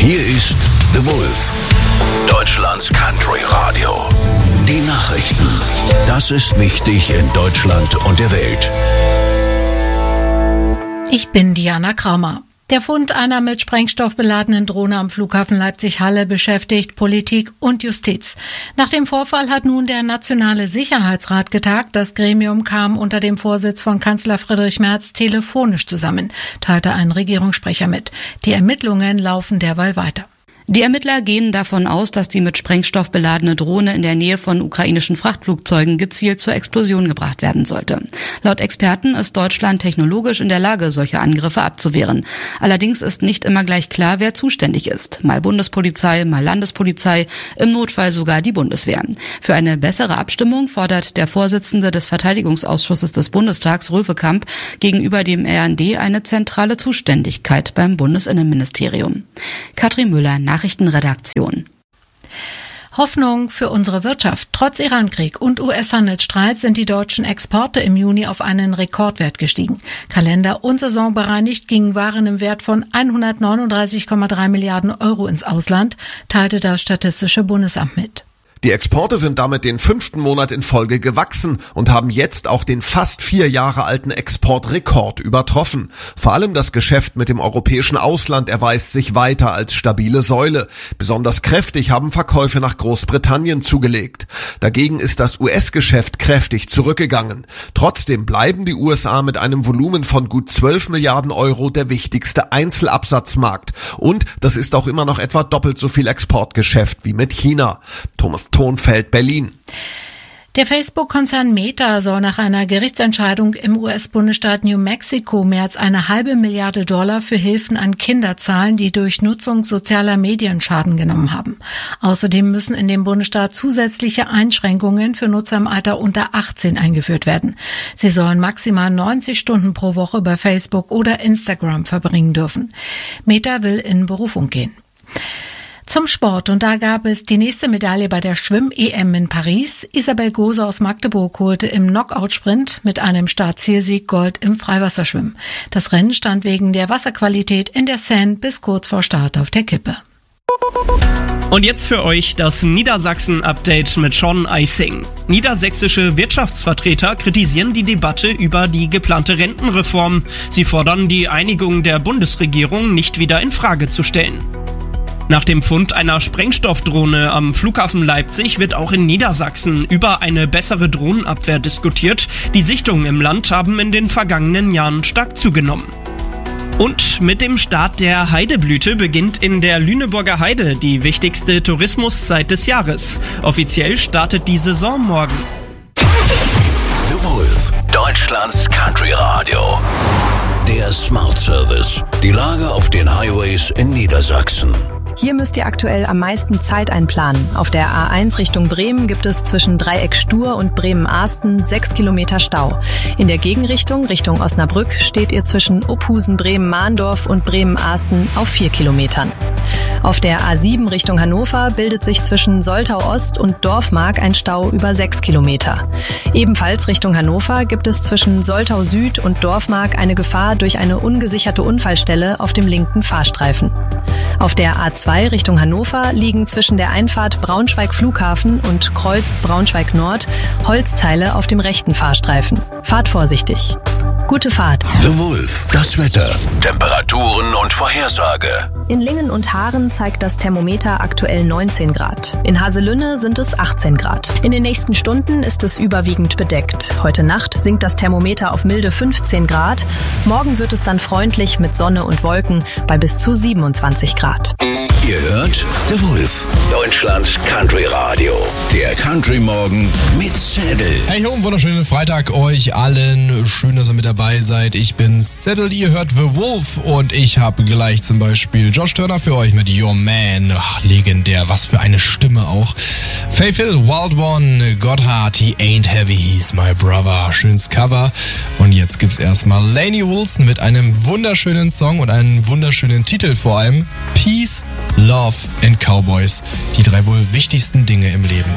Hier ist The Wolf, Deutschlands Country Radio. Die Nachrichten. Das ist wichtig in Deutschland und der Welt. Ich bin Diana Kraumer. Der Fund einer mit Sprengstoff beladenen Drohne am Flughafen Leipzig-Halle beschäftigt Politik und Justiz. Nach dem Vorfall hat nun der Nationale Sicherheitsrat getagt. Das Gremium kam unter dem Vorsitz von Kanzler Friedrich Merz telefonisch zusammen, teilte ein Regierungssprecher mit. Die Ermittlungen laufen derweil weiter. Die Ermittler gehen davon aus, dass die mit Sprengstoff beladene Drohne in der Nähe von ukrainischen Frachtflugzeugen gezielt zur Explosion gebracht werden sollte. Laut Experten ist Deutschland technologisch in der Lage, solche Angriffe abzuwehren. Allerdings ist nicht immer gleich klar, wer zuständig ist. Mal Bundespolizei, mal Landespolizei, im Notfall sogar die Bundeswehr. Für eine bessere Abstimmung fordert der Vorsitzende des Verteidigungsausschusses des Bundestags, Röwekamp, gegenüber dem RND eine zentrale Zuständigkeit beim Bundesinnenministerium. Katrin Müller, Nachrichtenredaktion. Hoffnung für unsere Wirtschaft. Trotz Irankrieg und US-Handelsstreit sind die deutschen Exporte im Juni auf einen Rekordwert gestiegen. Kalender- und saisonbereinigt gingen Waren im Wert von 139,3 Milliarden Euro ins Ausland, teilte das Statistische Bundesamt mit. Die Exporte sind damit den 5. Monat in Folge gewachsen und haben jetzt auch den fast 4 Jahre alten Exportrekord übertroffen. Vor allem das Geschäft mit dem europäischen Ausland erweist sich weiter als stabile Säule. Besonders kräftig haben Verkäufe nach Großbritannien zugelegt. Dagegen ist das US-Geschäft kräftig zurückgegangen. Trotzdem bleiben die USA mit einem Volumen von gut 12 Milliarden Euro der wichtigste Einzelabsatzmarkt. Und das ist auch immer noch etwa doppelt so viel Exportgeschäft wie mit China. Thomas Thonfeld, Berlin. Der Facebook-Konzern Meta soll nach einer Gerichtsentscheidung im US-Bundesstaat New Mexico mehr als $1,5 Milliarden für Hilfen an Kinder zahlen, die durch Nutzung sozialer Medien Schaden genommen haben. Außerdem müssen in dem Bundesstaat zusätzliche Einschränkungen für Nutzer im Alter unter 18 eingeführt werden. Sie sollen maximal 90 Stunden pro Woche bei Facebook oder Instagram verbringen dürfen. Meta will in Berufung gehen. Zum Sport, und da gab es die nächste Medaille bei der Schwimm-EM in Paris. Isabel Gose aus Magdeburg holte im Knockout-Sprint mit einem Start-Zielsieg Gold im Freiwasserschwimmen. Das Rennen stand wegen der Wasserqualität in der Seine bis kurz vor Start auf der Kippe. Und jetzt für euch das Niedersachsen-Update mit Sean Eising. Niedersächsische Wirtschaftsvertreter kritisieren die Debatte über die geplante Rentenreform. Sie fordern, die Einigung der Bundesregierung nicht wieder in Frage zu stellen. Nach dem Fund einer Sprengstoffdrohne am Flughafen Leipzig wird auch in Niedersachsen über eine bessere Drohnenabwehr diskutiert. Die Sichtungen im Land haben in den vergangenen Jahren stark zugenommen. Und mit dem Start der Heideblüte beginnt in der Lüneburger Heide die wichtigste Tourismuszeit des Jahres. Offiziell startet die Saison morgen. The Wolf, Deutschlands Country Radio. Der Smart Service. Die Lage auf den Highways in Niedersachsen. Hier müsst ihr aktuell am meisten Zeit einplanen. Auf der A1 Richtung Bremen gibt es zwischen Dreieck Stur und Bremen-Ahsten 6 Kilometer Stau. In der Gegenrichtung, Richtung Osnabrück, steht ihr zwischen Ophusen, Bremen-Mahndorf und Bremen-Ahsten auf 4 Kilometern. Auf der A7 Richtung Hannover bildet sich zwischen Soltau Ost und Dorfmark ein Stau über 6 Kilometer. Ebenfalls Richtung Hannover gibt es zwischen Soltau Süd und Dorfmark eine Gefahr durch eine ungesicherte Unfallstelle auf dem linken Fahrstreifen. Auf der A2 Richtung Hannover liegen zwischen der Einfahrt Braunschweig-Flughafen und Kreuz Braunschweig-Nord Holzteile auf dem rechten Fahrstreifen. Fahrt vorsichtig. Gute Fahrt. The Wolf, das Wetter, Temperaturen und Vorhersage. In Lingen und Haaren zeigt das Thermometer aktuell 19 Grad. In Haselünne sind es 18 Grad. In den nächsten Stunden ist es überwiegend bedeckt. Heute Nacht sinkt das Thermometer auf milde 15 Grad. Morgen wird es dann freundlich mit Sonne und Wolken bei bis zu 27 Grad. Ihr hört The Wolf, Deutschlands Country Radio. Der Country Morgen mit Zettel. Hey ho, wunderschönen Freitag euch allen. Schön, dass ihr mit dabei seid. Ich bin Zettel, ihr hört The Wolf und ich habe gleich zum Beispiel Josh Turner für euch mit Your Man. Ach, legendär, was für eine Stimme auch. Faith Hill, Wild One, Gotthard, He Ain't Heavy, He's My Brother. Schönes Cover. Und jetzt gibt's erstmal Lainey Wilson mit einem wunderschönen Song und einem wunderschönen Titel vor allem. Peace, Love and Cowboys. Die 3 wohl wichtigsten Dinge im Leben.